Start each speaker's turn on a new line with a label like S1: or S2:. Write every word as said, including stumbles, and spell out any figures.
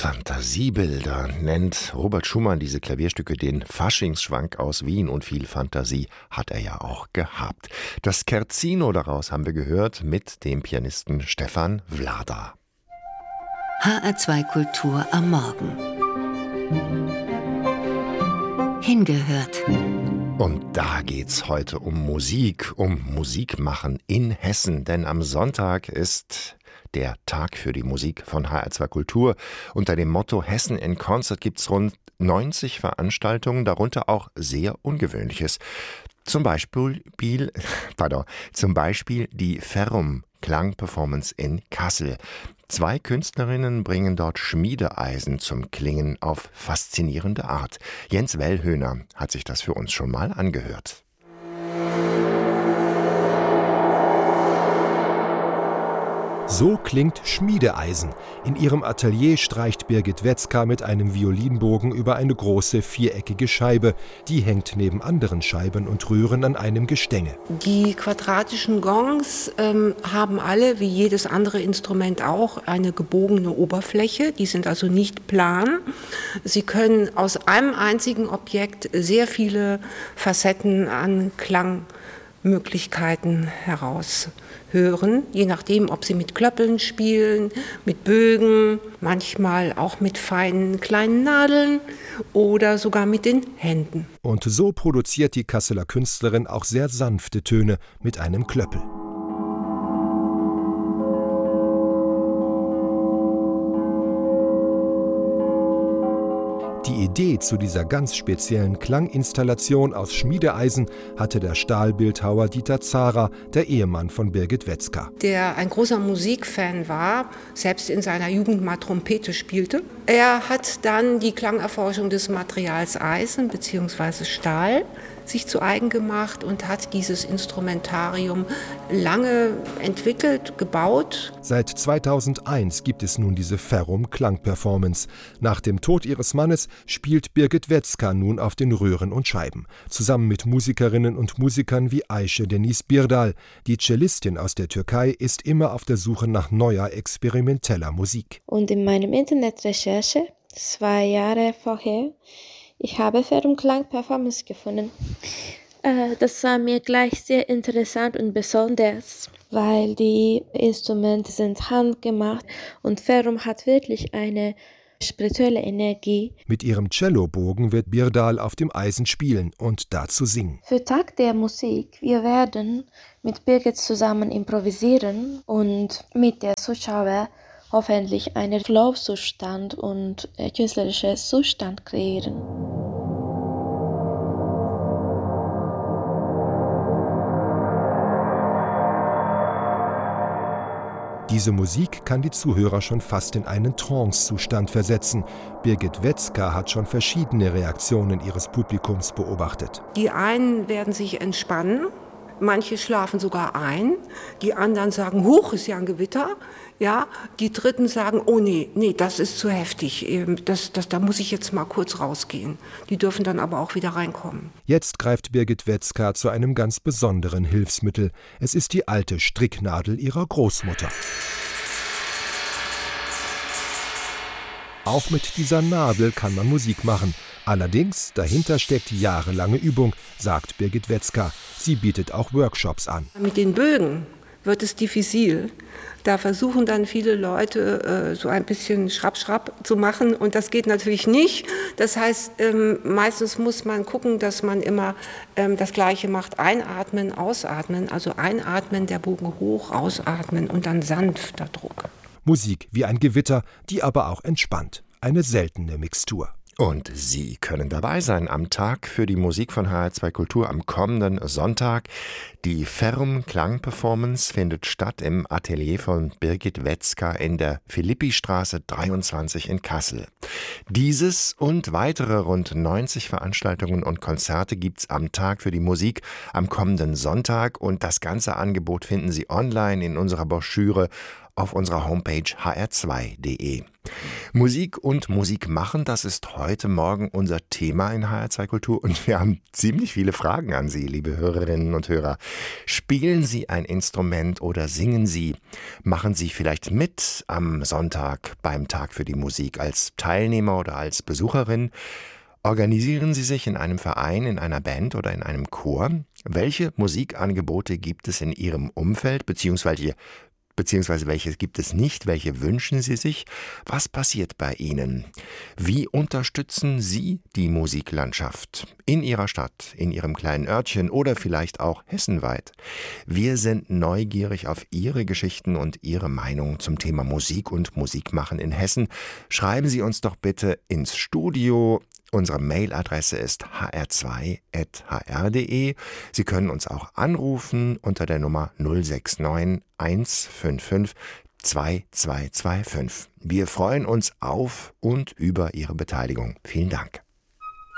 S1: Fantasiebilder nennt Robert Schumann diese Klavierstücke den Faschingsschwank aus Wien, und viel Fantasie hat er ja auch gehabt. Das Scherzino daraus haben wir gehört mit dem Pianisten Stefan Vlada.
S2: H R zwei Kultur am Morgen. Hingehört.
S1: Und da geht's heute um Musik, um Musikmachen in Hessen, denn am Sonntag ist der Tag für die Musik von H R zwei Kultur. Unter dem Motto Hessen in Concert gibt's rund neunzig Veranstaltungen, darunter auch sehr Ungewöhnliches. Zum Beispiel, pardon, zum Beispiel die Ferrum Klangperformance in Kassel. Zwei Künstlerinnen bringen dort Schmiedeeisen zum Klingen auf faszinierende Art. Jens Wellhöhner hat sich das für uns schon mal angehört.
S3: So klingt Schmiedeeisen. In ihrem Atelier streicht Birgit Wetzka mit einem Violinbogen über eine große viereckige Scheibe. Die hängt neben anderen Scheiben und Röhren an einem Gestänge.
S4: Die quadratischen Gongs ähm, haben alle, wie jedes andere Instrument auch, eine gebogene Oberfläche. Die sind also nicht plan. Sie können aus einem einzigen Objekt sehr viele Facetten an Klangmöglichkeiten heraushören, je nachdem, ob sie mit Klöppeln spielen, mit Bögen, manchmal auch mit feinen kleinen Nadeln oder sogar mit den Händen.
S3: Und so produziert die Kasseler Künstlerin auch sehr sanfte Töne mit einem Klöppel. Die Idee zu dieser ganz speziellen Klanginstallation aus Schmiedeeisen hatte der Stahlbildhauer Dieter Zahrer, der Ehemann von Birgit Wetzka.
S4: Der ein großer Musikfan war, selbst in seiner Jugend mal Trompete spielte. Er hat dann die Klangerforschung des Materials Eisen bzw. Stahl sich zu eigen gemacht und hat dieses Instrumentarium lange entwickelt, gebaut.
S3: Seit zweitausendeins gibt es nun diese Ferrum Klangperformance. Nach dem Tod ihres Mannes spielt Birgit Wetzka nun auf den Röhren und Scheiben. Zusammen mit Musikerinnen und Musikern wie Ayşe Deniz Birdal. Die Cellistin aus der Türkei ist immer auf der Suche nach neuer, experimenteller Musik.
S5: Und in meinem Internetrecherche, zwei Jahre vorher, ich habe Ferrum Klangperformance gefunden. Äh, das war mir gleich sehr interessant und besonders, weil die Instrumente sind handgemacht und Ferrum hat wirklich eine spirituelle Energie.
S3: Mit ihrem Cellobogen wird Birdal auf dem Eisen spielen und dazu singen.
S5: Für Tag der Musik, wir werden mit Birgit zusammen improvisieren und mit der Zuschauer hoffentlich einen Flow-Zustand und äh, künstlerischen Zustand kreieren.
S3: Diese Musik kann die Zuhörer schon fast in einen Trance-Zustand versetzen. Birgit Wetzka hat schon verschiedene Reaktionen ihres Publikums beobachtet.
S4: Die einen werden sich entspannen. Manche schlafen sogar ein, die anderen sagen, huch, ist ja ein Gewitter. Ja, die dritten sagen, oh nee, nee, das ist zu heftig, das, das, da muss ich jetzt mal kurz rausgehen. Die dürfen dann aber auch wieder reinkommen.
S3: Jetzt greift Birgit Wetzka zu einem ganz besonderen Hilfsmittel. Es ist die alte Stricknadel ihrer Großmutter. Auch mit dieser Nadel kann man Musik machen. Allerdings, dahinter steckt jahrelange Übung, sagt Birgit Wetzka. Sie bietet auch Workshops an.
S4: Mit den Bögen wird es diffizil. Da versuchen dann viele Leute äh, so ein bisschen schrapp-schrapp zu machen und das geht natürlich nicht. Das heißt, ähm, meistens muss man gucken, dass man immer ähm, das Gleiche macht. Einatmen, ausatmen, also einatmen, der Bogen hoch, ausatmen und dann sanfter Druck.
S3: Musik wie ein Gewitter, die aber auch entspannt. Eine seltene Mixtur.
S1: Und Sie können dabei sein am Tag für die Musik von H R zwei Kultur am kommenden Sonntag. Die Ferrum Klangperformance findet statt im Atelier von Birgit Wetzka in der Philippistraße dreiundzwanzig in Kassel. Dieses und weitere rund neunzig Veranstaltungen und Konzerte gibt's am Tag für die Musik am kommenden Sonntag. Und das ganze Angebot finden Sie online in unserer Broschüre auf unserer Homepage h r zwei punkt d e. Musik und Musik machen, das ist heute Morgen unser Thema in H R zwei Kultur und wir haben ziemlich viele Fragen an Sie, liebe Hörerinnen und Hörer. Spielen Sie ein Instrument oder singen Sie? Machen Sie vielleicht mit am Sonntag beim Tag für die Musik als Teilnehmer oder als Besucherin? Organisieren Sie sich in einem Verein, in einer Band oder in einem Chor? Welche Musikangebote gibt es in Ihrem Umfeld, beziehungsweise Beziehungsweise welche gibt es nicht? Welche wünschen Sie sich? Was passiert bei Ihnen? Wie unterstützen Sie die Musiklandschaft in Ihrer Stadt, in Ihrem kleinen Örtchen oder vielleicht auch hessenweit? Wir sind neugierig auf Ihre Geschichten und Ihre Meinung zum Thema Musik und Musikmachen in Hessen. Schreiben Sie uns doch bitte ins Studio. Unsere Mailadresse ist h r zwei punkt h r punkt d e. Sie können uns auch anrufen unter der Nummer null sechs neun eins fünf fünf zwei zwei zwei fünf. Wir freuen uns auf und über Ihre Beteiligung. Vielen Dank.